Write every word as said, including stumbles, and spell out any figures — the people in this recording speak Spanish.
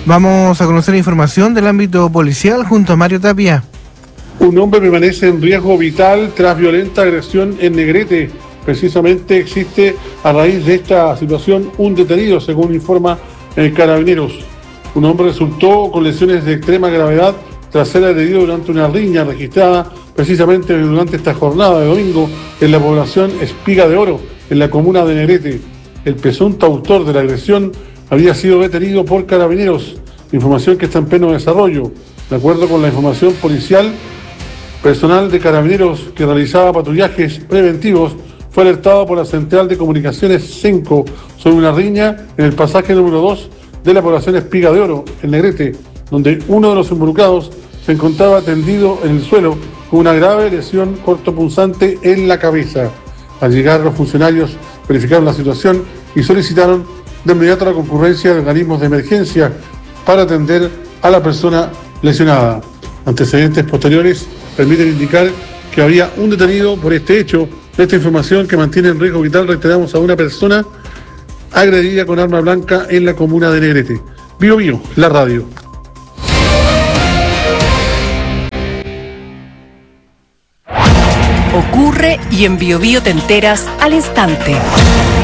Vamos a conocer información del ámbito policial junto a Mario Tapia. Un hombre permanece en riesgo vital tras violenta agresión en Negrete. Precisamente existe a raíz de esta situación un detenido, según informa el Carabineros. Un hombre resultó con lesiones de extrema gravedad tras ser agredido durante una riña registrada precisamente durante esta jornada de domingo en la población Espiga de Oro, en la comuna de Negrete. El presunto autor de la agresión había sido detenido por Carabineros, información que está en pleno desarrollo. De acuerdo con la información policial, personal de Carabineros que realizaba patrullajes preventivos fue alertado por la Central de Comunicaciones Cenco sobre una riña en el pasaje número dos de la población Espiga de Oro, en Negrete, donde uno de los involucrados se encontraba tendido en el suelo con una grave lesión cortopunzante en la cabeza. Al llegar, los funcionarios verificaron la situación y solicitaron de inmediato la concurrencia de organismos de emergencia para atender a la persona lesionada. Antecedentes posteriores permiten indicar que había un detenido por este hecho. Esta información que mantiene en riesgo vital, reiteramos, a una persona agredida con arma blanca en la comuna de Negrete. Bio Bio, la radio. Ocurre y en Bio Bio te enteras al instante.